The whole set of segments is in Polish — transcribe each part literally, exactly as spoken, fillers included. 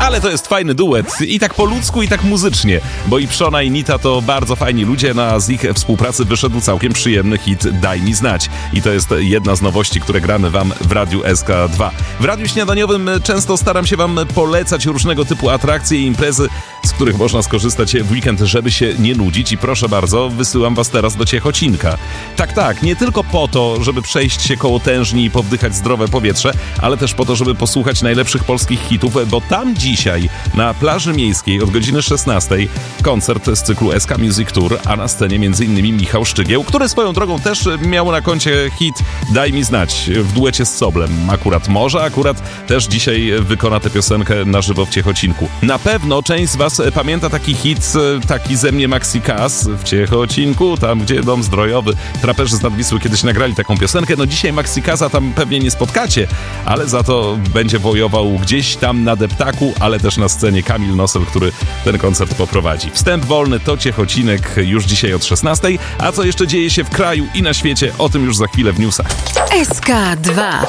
Ale to jest fajny duet i tak po ludzku, i tak muzycznie, bo i Pszona, i Nita to bardzo fajni ludzie, no a z ich współpracy wyszedł całkiem przyjemny hit Daj mi znać. I to jest jedna z nowości, które gramy wam w Radiu S K dwa. W Radiu Śniadaniowym często staram się wam polecać różnego typu atrakcje i imprezy, z których można skorzystać w weekend, żeby się nie nudzić, i proszę bardzo, wysyłam was teraz do Ciechocinka. Tak, tak, nie tylko po to, żeby przejść się koło tężni i powdychać zdrowe powietrze, ale też po to, żeby posłuchać najlepszych polskich hitów, bo tam dzisiaj na plaży miejskiej od godziny szesnastej koncert z cyklu S K Music Tour, a na scenie m.in. Michał Szczygieł, który swoją drogą też miał na koncie hit Daj mi znać w duecie z Soblem. Akurat może, akurat też dzisiaj wykona tę piosenkę na żywo w Ciechocinku. Na pewno część z was pamięta taki hit, taki ze mnie Maxi Cass w Ciechocinku, tam gdzie dom zdrojowy. Traperzy z Nadwisły kiedyś nagrali taką piosenkę. No dzisiaj Maxi Cassa tam pewnie nie spotkacie, ale za to będzie wojował gdzieś tam na deptaku, ale też na scenie Kamil Nosel, który ten koncert poprowadzi. Wstęp wolny to Ciechocinek już dzisiaj od szesnastej, a co jeszcze dzieje się w kraju i na świecie, o tym już za chwilę w newsach. S K dwa.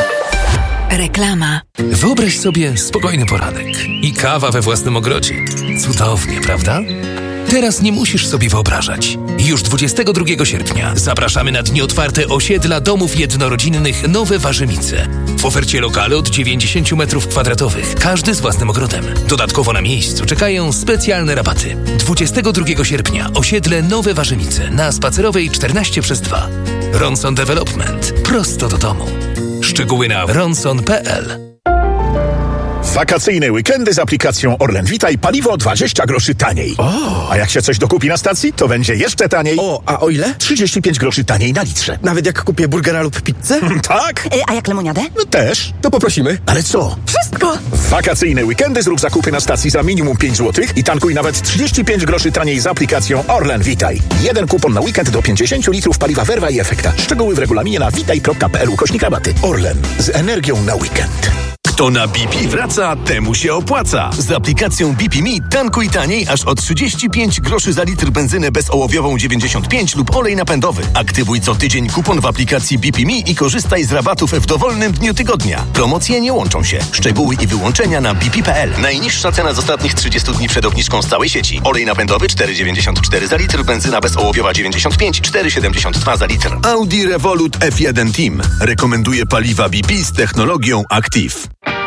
Reklama. Wyobraź sobie spokojny poranek i kawa we własnym ogrodzie. Cudownie, prawda? Teraz nie musisz sobie wyobrażać. Już dwudziestego drugiego sierpnia zapraszamy na dni otwarte osiedla domów jednorodzinnych Nowe Warzymice. W ofercie lokale od dziewięćdziesiąt metrów kwadratowych, każdy z własnym ogrodem. Dodatkowo na miejscu czekają specjalne rabaty. dwudziestego drugiego sierpnia osiedle Nowe Warzymice na Spacerowej czternaście przez dwa. Ronson Development. Prosto do domu. Szczegóły na ronson kropka p l. Wakacyjne weekendy z aplikacją Orlen Witaj, paliwo dwadzieścia groszy taniej. O. A jak się coś dokupi na stacji, to będzie jeszcze taniej. O, a o ile? trzydzieści pięć groszy taniej na litrze. Nawet jak kupię burgera lub pizzę? Tak? E, a jak lemoniadę? No też. To poprosimy. Ale co? Wszystko! W wakacyjne weekendy zrób zakupy na stacji za minimum pięć złotych i tankuj nawet trzydzieści pięć groszy taniej z aplikacją Orlen Witaj. Jeden kupon na weekend do pięćdziesiąt litrów paliwa Werwa i Efekta. Szczegóły w regulaminie na witaj kropka p l ukośnik rabaty. Orlen. Z energią na weekend. Kto na B P wraca, temu się opłaca. Z aplikacją B P Me tankuj taniej aż o trzydzieści pięć groszy za litr benzynę bezołowiową dziewięćdziesiąt pięć lub olej napędowy. Aktywuj co tydzień kupon w aplikacji B P Me i korzystaj z rabatów w dowolnym dniu tygodnia. Promocje nie łączą się. Szczegóły i wyłączenia na b p kropka p l. Najniższa cena z ostatnich trzydziestu dni przed obniżką z całej sieci. Olej napędowy cztery dziewięćdziesiąt cztery za litr, benzyna bezołowiowa dziewięćdziesiąt pięć, cztery siedemdziesiąt dwa za litr. Audi Revolut F jeden Team rekomenduje paliwa B P z technologią Active.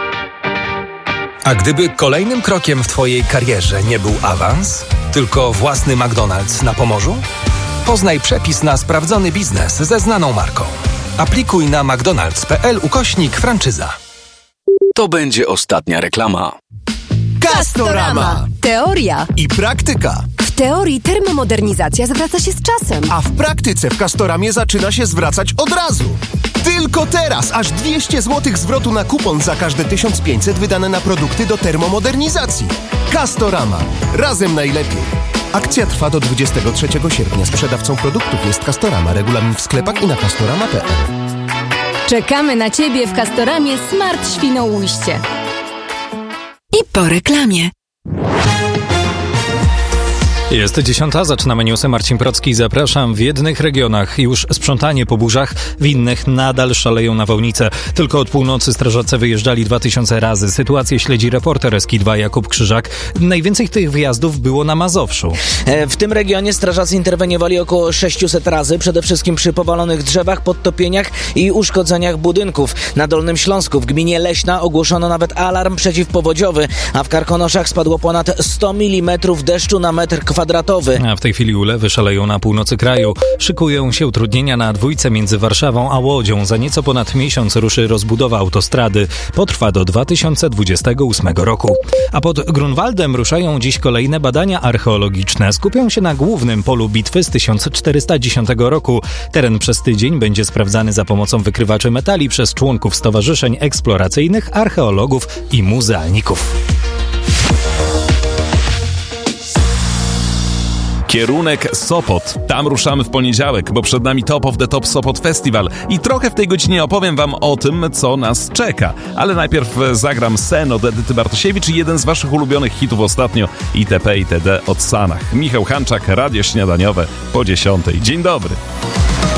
A gdyby kolejnym krokiem w twojej karierze nie był awans, tylko własny McDonald's na Pomorzu? Poznaj przepis na sprawdzony biznes ze znaną marką. Aplikuj na mcdonalds kropka p l ukośnik franczyza. To będzie ostatnia reklama. Castorama. Teoria i praktyka. W teorii termomodernizacja zwraca się z czasem, A w praktyce w Castoramie zaczyna się zwracać od razu. Tylko teraz aż dwieście złotych zwrotu na kupon za każde tysiąc pięćset wydane na produkty do termomodernizacji. Castorama. Razem najlepiej. Akcja trwa do dwudziestego trzeciego sierpnia. Sprzedawcą produktów jest Castorama. Regulamin w sklepach i na castorama kropka p l. Czekamy na Ciebie w Castoramie Smart Świnoujście. I po reklamie. Jest dziesiąta, zaczynamy newsy. Marcin Procki, zapraszam. W jednych regionach już sprzątanie po burzach, w innych nadal szaleją nawałnice. Tylko od północy strażacy wyjeżdżali dwa tysiące razy. Sytuację śledzi reporter S K dwa Jakub Krzyżak. Najwięcej tych wyjazdów było na Mazowszu. W tym regionie strażacy interweniowali około sześciuset razy, przede wszystkim przy powalonych drzewach, podtopieniach i uszkodzeniach budynków. Na Dolnym Śląsku w gminie Leśna ogłoszono nawet alarm przeciwpowodziowy, a w Karkonoszach spadło ponad sto milimetrów deszczu na metr kwadratowy. A w tej chwili ulewy szaleją na północy kraju. Szykują się utrudnienia na dwójce między Warszawą a Łodzią. Za nieco ponad miesiąc ruszy rozbudowa autostrady. Potrwa do dwa tysiące dwudziestego ósmego roku. A pod Grunwaldem ruszają dziś kolejne badania archeologiczne. Skupią się na głównym polu bitwy z tysiąc czterysta dziesiątego roku. Teren przez tydzień będzie sprawdzany za pomocą wykrywaczy metali przez członków stowarzyszeń eksploracyjnych, archeologów i muzealników. Kierunek Sopot. Tam ruszamy w poniedziałek, bo przed nami Top of the Top Sopot Festival i trochę w tej godzinie opowiem wam o tym, co nas czeka. Ale najpierw zagram Sen od Edyty Bartosiewicz i jeden z waszych ulubionych hitów ostatnio itp. itd. od Sanach. Michał Hanczak, Radio Śniadaniowe po dziesiątej. Dzień dobry.